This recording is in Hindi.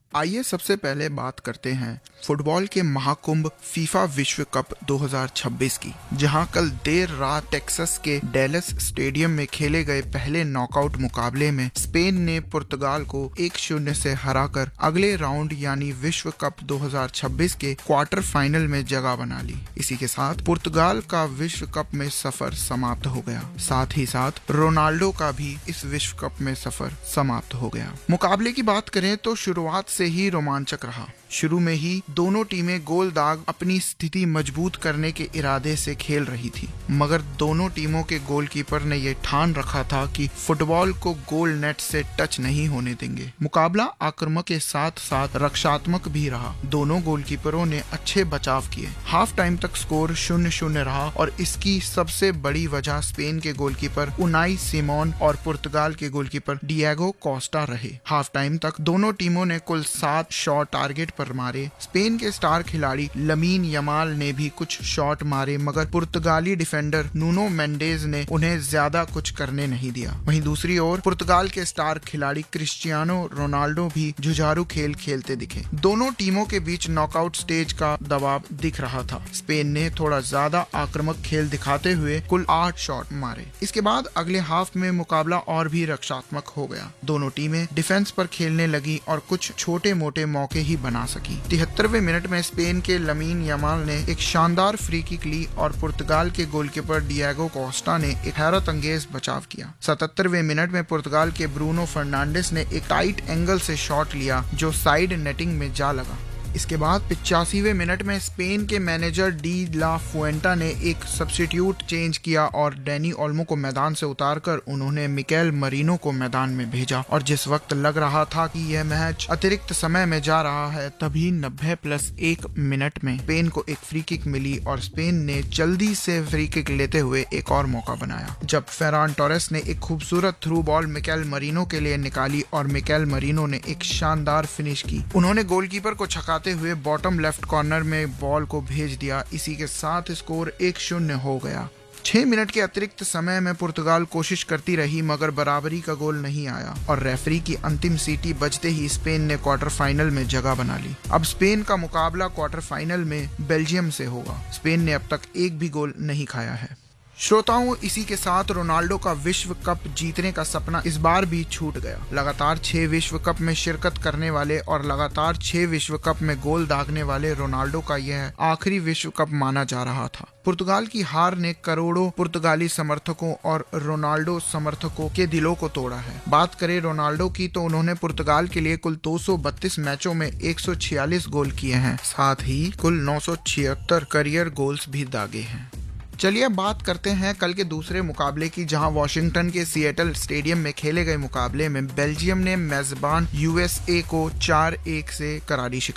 आइए सबसे पहले बात करते हैं फुटबॉल के महाकुंभ फीफा विश्व कप 2026 की, जहां कल देर रात टेक्सास के डेलस स्टेडियम में खेले गए पहले नॉकआउट मुकाबले में स्पेन ने पुर्तगाल को 1-0 से हराकर अगले राउंड यानी विश्व कप 2026 के क्वार्टर फाइनल में जगह बना ली। इसी के साथ पुर्तगाल का विश्व कप में सफर समाप्त हो गया। साथ ही साथ रोनाल्डो का भी इस विश्व कप में सफर समाप्त हो गया। मुकाबले की बात करें तो शुरुआत से ही रोमांचक रहा। शुरू में ही दोनों टीमें गोल दाग अपनी स्थिति मजबूत करने के इरादे से खेल रही थी, मगर दोनों टीमों के गोलकीपर ने यह ठान रखा था कि फुटबॉल को गोल नेट से टच नहीं होने देंगे। मुकाबला आक्रामक के साथ साथ रक्षात्मक भी रहा। दोनों गोलकीपरों ने अच्छे बचाव किए। हाफ टाइम तक स्कोर 0-0 रहा और इसकी सबसे बड़ी वजह स्पेन के गोलकीपर उनाई सिमोन और पुर्तगाल के गोलकीपर डिएगो कोस्टा रहे। हाफ टाइम तक दोनों टीमों ने कुल 7 शॉट टारगेट पर मारे। स्पेन के स्टार खिलाड़ी लमीन यमाल ने भी कुछ शॉट मारे, मगर पुर्तगाली डिफेंडर नूनो मेंडेज ने उन्हें ज्यादा कुछ करने नहीं दिया। वहीं दूसरी ओर पुर्तगाल के स्टार खिलाड़ी क्रिस्टियानो रोनाल्डो भी जुझारू खेल खेलते दिखे। दोनों टीमों के बीच नॉकआउट स्टेज का दबाव दिख रहा था। स्पेन ने थोड़ा ज्यादा आक्रामक खेल दिखाते हुए कुल 8 शॉट मारे। इसके बाद अगले हाफ में मुकाबला और भी रक्षात्मक हो गया। दोनों टीमें डिफेंस पर खेलने लगी और कुछ छोटे मोटे मौके ही बना सकी। 73वें मिनट में स्पेन के लमीन यमाल ने एक शानदार फ्री किक ली और पुर्तगाल के गोलकीपर डिएगो कोस्टा ने एक हैरत अंगेज बचाव किया। 77वें मिनट में पुर्तगाल के ब्रूनो फर्नांडिस ने एक टाइट एंगल से शॉट लिया जो साइड नेटिंग में जा लगा। इसके बाद 85वें मिनट में स्पेन के मैनेजर डी ला फुएंटा ने एक सब्स्टिट्यूट चेंज किया और डैनी ओल्मो को मैदान से उतारकर उन्होंने मिकेल मरीनो को मैदान में भेजा। और जिस वक्त लग रहा था कि यह मैच अतिरिक्त समय में जा रहा है, तभी 90+1 मिनट में स्पेन को एक फ्री किक मिली और स्पेन ने जल्दी से फ्री किक लेते हुए एक और मौका बनाया, जब फेरान टोरेस ने एक खूबसूरत थ्रू बॉल मिकेल मरीनो के लिए निकाली और मिकेल मरीनो ने एक शानदार फिनिश की। उन्होंने गोलकीपर को छका हुए बॉटम लेफ्ट कॉर्नर में बॉल को भेज दिया। इसी के साथ स्कोर 1-0 हो गया। 6 मिनट के अतिरिक्त समय में पुर्तगाल कोशिश करती रही, मगर बराबरी का गोल नहीं आया और रेफरी की अंतिम सीटी बजते ही स्पेन ने क्वार्टर फाइनल में जगह बना ली। अब स्पेन का मुकाबला क्वार्टर फाइनल में बेल्जियम से होगा। स्पेन ने अब तक एक भी गोल नहीं खाया है। श्रोताओं, इसी के साथ रोनाल्डो का विश्व कप जीतने का सपना इस बार भी छूट गया। लगातार 6 विश्व कप में शिरकत करने वाले और लगातार 6 विश्व कप में गोल दागने वाले रोनाल्डो का यह आखिरी विश्व कप माना जा रहा था। पुर्तगाल की हार ने करोड़ों पुर्तगाली समर्थकों और रोनाल्डो समर्थकों के दिलों को तोड़ा है। बात करें रोनाल्डो की तो उन्होंने पुर्तगाल के लिए कुल 232 मैचों में 146 गोल किए हैं। साथ ही कुल 976 करियर गोल्स भी दागे हैं। चलिए अब बात करते हैं कल के दूसरे मुकाबले की, जहां वॉशिंगटन के सिएटल स्टेडियम में खेले गए मुकाबले में बेल्जियम ने मेजबान यूएसए को 4-1 से करारी शिकस्त